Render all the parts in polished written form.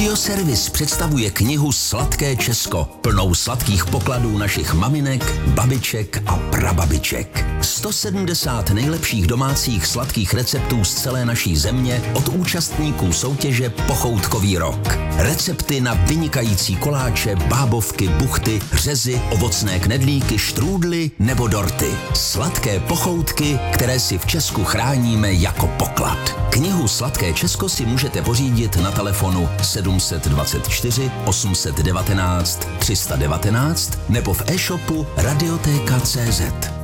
Radioservis představuje knihu Sladké Česko, plnou sladkých pokladů našich maminek, babiček a prababiček. 170 nejlepších domácích sladkých receptů z celé naší země od účastníků soutěže Pochoutkový rok. Recepty na vynikající koláče, bábovky, buchty, řezy, ovocné knedlíky, štrůdly nebo dorty. Sladké pochoutky, které si v Česku chráníme jako poklad. Knihu Sladké Česko si můžete pořídit na telefonu 724 819 319 nebo v e-shopu Radioteka.cz.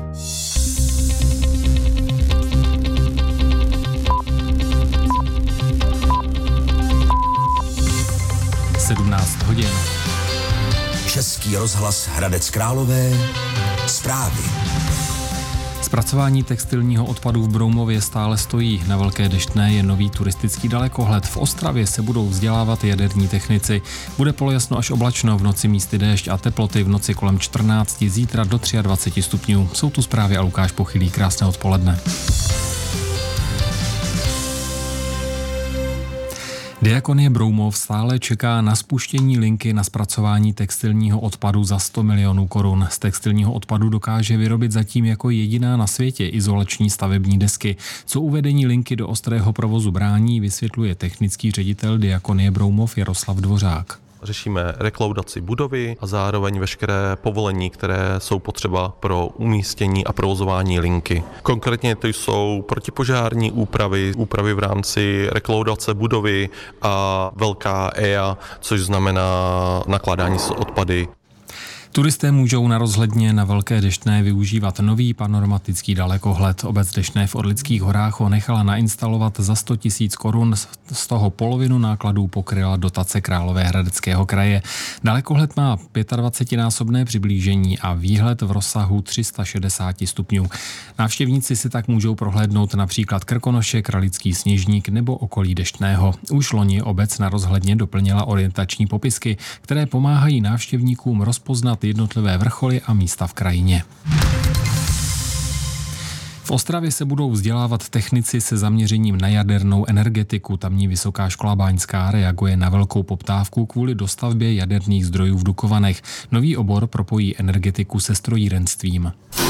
hodin. Český rozhlas Hradec Králové. Zprávy. Zpracování textilního odpadu v Broumově stále stojí. Na Velké Deštné je nový turistický dalekohled. V Ostravě se budou vzdělávat jaderní technici. Bude polojasno až oblačno, v noci místy déšť a teploty v noci kolem 14, zítra do 23 stupňů. Jsou tu zprávy a Lukáš Pochylý. Krásné odpoledne. Diakonie Broumov stále čeká na spuštění linky na zpracování textilního odpadu za 100 milionů korun. Z textilního odpadu dokáže vyrobit zatím jako jediná na světě izolační stavební desky. Co uvedení linky do ostrého provozu brání, vysvětluje technický ředitel Diakonie Broumov Jaroslav Dvořák. Řešíme rekloudaci budovy a zároveň veškeré povolení, které jsou potřeba pro umístění a provozování linky. Konkrétně to jsou protipožární úpravy v rámci rekloudace budovy a velká EIA, což znamená nakládání s odpady. Turisté můžou na rozhledně na Velké Deštné využívat nový panoramatický dalekohled. Obec Deštné v Orlických horách ho nechala nainstalovat za 100 000 korun, z toho polovinu nákladů pokryla dotace Královéhradeckého kraje. Dalekohled má 25násobné přiblížení a výhled v rozsahu 360 stupňů. Návštěvníci si tak můžou prohlédnout například Krkonoše, Kralický Sněžník nebo okolí Deštného. Už loni obec na rozhledně doplnila orientační popisky, které pomáhají návštěvníkům rozpoznat jednotlivé vrcholy a místa v krajině. V Ostravě se budou vzdělávat technici se zaměřením na jadernou energetiku. Tamní Vysoká škola báňská reaguje na velkou poptávku kvůli dostavbě jaderných zdrojů v Dukovanech. Nový obor propojí energetiku se strojírenstvím.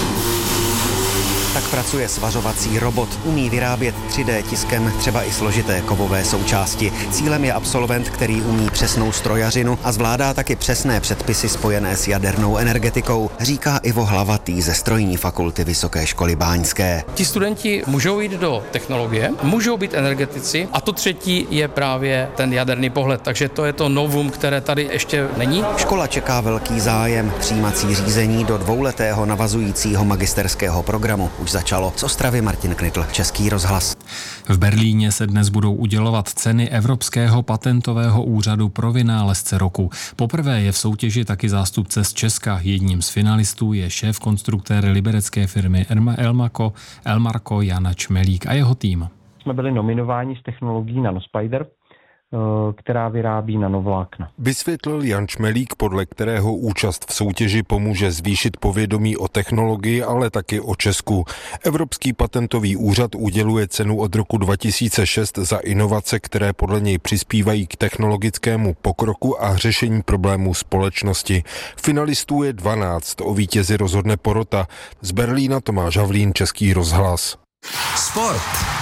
Tak pracuje svařovací robot. Umí vyrábět 3D tiskem třeba i složité kovové součásti. Cílem je absolvent, který umí přesnou strojařinu a zvládá taky přesné předpisy spojené s jadernou energetikou, říká Ivo Hlavatý ze strojní fakulty Vysoké školy báňské. Ti studenti můžou jít do technologie, můžou být energetici a to třetí je právě ten jaderný pohled. Takže to je to novum, které tady ještě není. Škola čeká velký zájem. Přijímací řízení do dvouletého navazujícího magisterského programu už začalo. Z Ostravy Martin Knitl, Český rozhlas. V Berlíně se dnes budou udělovat ceny Evropského patentového úřadu pro vynálezce roku. Poprvé je v soutěži taky zástupce z Česka. Jedním z finalistů je šéf konstruktér liberecké firmy Elmarko Jana Čmelík a jeho tým. Jsme byli nominováni s technologií Nanospider, která vyrábí nanovlákna. Vysvětlil Jan Čmelík, podle kterého účast v soutěži pomůže zvýšit povědomí o technologii, ale taky o Česku. Evropský patentový úřad uděluje cenu od roku 2006 za inovace, které podle něj přispívají k technologickému pokroku a řešení problémů společnosti. Finalistů je 12, o vítězi rozhodne porota. Z Berlína Tomáš Havlín, Český rozhlas. Sport.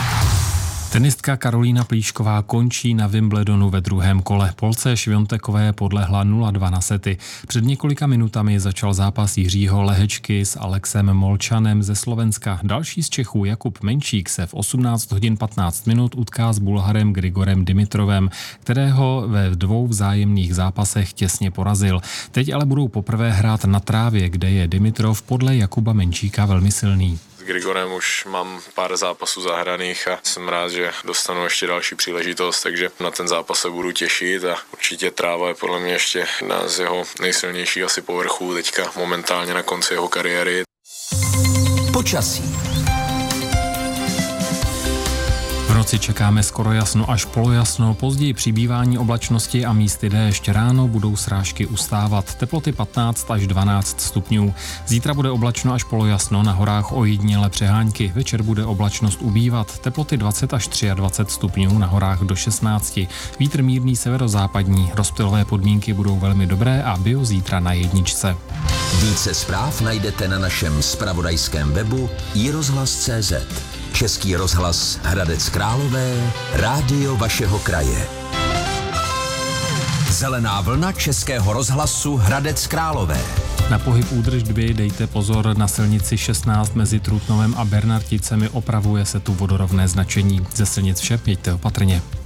Tenistka Karolína Plíšková končí na Wimbledonu ve druhém kole. Polce Šviontekové podlehla 0-2 na sety. Před několika minutami začal zápas Jiřího Lehečky s Alexem Molčanem ze Slovenska. Další z Čechů Jakub Menšík se v 18 hodin 15 minut utká s Bulharem Grigorem Dimitrovem, kterého ve dvou vzájemných zápasech těsně porazil. Teď ale budou poprvé hrát na trávě, kde je Dimitrov podle Jakuba Menšíka velmi silný. S Grigorem už mám pár zápasů zahraných a jsem rád, že dostanu ještě další příležitost, takže na ten zápas se budu těšit a určitě tráva je podle mě ještě jedna z jeho nejsilnějších asi povrchů teďka momentálně na konci jeho kariéry. Počasí. V noci čekáme skoro jasno až polojasno, později přibývání oblačnosti a místy déšť. Ráno budou srážky ustávat, teploty 15 až 12 stupňů. Zítra bude oblačno až polojasno, na horách ojediněle přehánky. Večer bude oblačnost ubývat, teploty 20 až 23 stupňů, na horách do 16. Vítr mírný severozápadní, rozptylové podmínky budou velmi dobré a bio zítra na jedničce. Více zpráv najdete na našem zpravodajském webu iRozhlas.cz. Český rozhlas Hradec Králové, rádio vašeho kraje. Zelená vlna Českého rozhlasu Hradec Králové. Na pohyb údržby dejte pozor, na silnici 16 mezi Trutnovem a Bernarticemi opravuje se tu vodorovné značení. Ze silnic vše, jeďte opatrně.